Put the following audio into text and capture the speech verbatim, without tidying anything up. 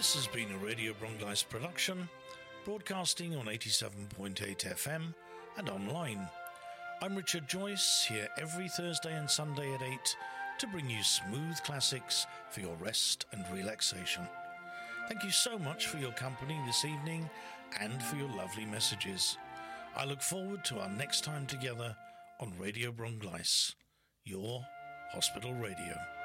This has been a Radio Brongleis production, broadcasting on eighty-seven point eight F M and online. I'm Richard Joyce, here every Thursday and Sunday at eight to bring you smooth classics for your rest and relaxation. Thank you so much for your company this evening and for your lovely messages. I look forward to our next time together on Radio Brongleis, your hospital radio.